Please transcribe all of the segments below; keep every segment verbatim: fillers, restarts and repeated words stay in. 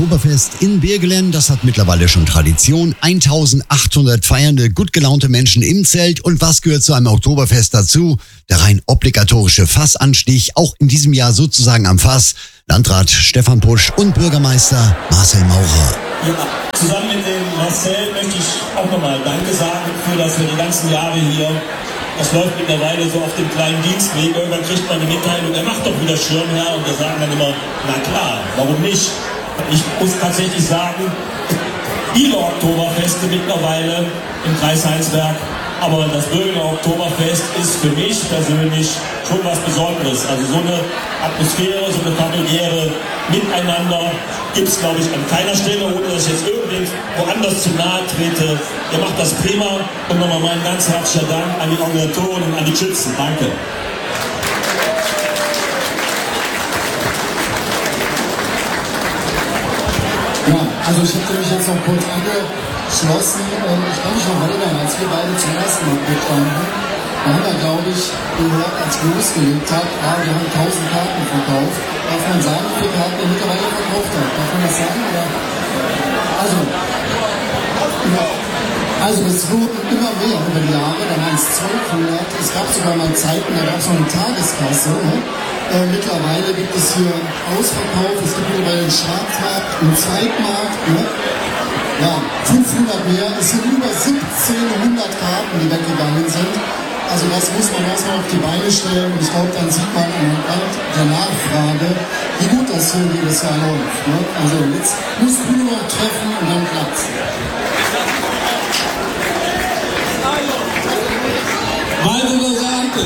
Oktoberfest in Birgelen, das hat mittlerweile schon Tradition. eintausendachthundert feiernde, gut gelaunte Menschen im Zelt. Und was gehört zu einem Oktoberfest dazu? Der rein obligatorische Fassanstich, auch in diesem Jahr sozusagen am Fass. Landrat Stefan Pusch und Bürgermeister Marcel Maurer. Ja, zusammen mit dem Marcel möchte ich auch nochmal Danke sagen für das für die ganzen Jahre hier. Das läuft mittlerweile so auf dem kleinen Dienstweg. Irgendwann kriegt man eine Mitteilung, er macht doch wieder Schirmherr. Und wir sagen dann immer, na klar, warum nicht? Ich muss tatsächlich sagen, viele Oktoberfeste mittlerweile im Kreis Heinsberg. Aber das Birgeler Oktoberfest ist für mich persönlich schon was Besonderes. Also so eine Atmosphäre, so eine familiäre Miteinander gibt es, glaube ich, an keiner Stelle, ohne dass ich jetzt irgendwie woanders zu nahe trete. Ihr macht das prima und nochmal mein ganz herzlicher Dank an die Organisatoren und an die Schützen. Danke. Ja, also ich hätte mich jetzt noch kurz angeschlossen. Ich kann mich noch erinnern, als wir beide zum ersten Mal mitstanden, da haben wir, glaube ich, gehört, als wir losgelegt hat, ah, wir haben tausend Karten verkauft. Darf man sagen, wie viele Karten ihr mittlerweile verkauft habt? Darf man das sagen? Oder? Also, ja. Also es wurden immer mehr über die Jahre, dann waren es zwölfhundert. Es gab sogar mal Zeiten, da gab es noch eine Tageskasse. Ne? Äh, mittlerweile gibt es hier Ausverkauf, es gibt mittlerweile einen Schwarzmarkt, einen Zweitmarkt. Ne? Ja, fünfhundert mehr, es sind über siebzehnhundert Karten, die weggegangen sind. Also das muss man erstmal auf die Beine stellen und ich glaube, dann sieht man anhand der Nachfrage, wie gut das hier jedes Jahr läuft. Ne? Also jetzt muss du nur noch treffen und dann klappt's. Walter Santos.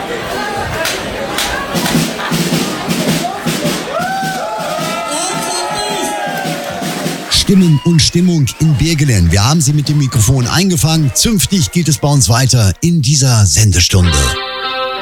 Stimmen und Stimmung in Birgelen. Wir haben sie mit dem Mikrofon eingefangen. Zünftig geht es bei uns weiter in dieser Sendestunde.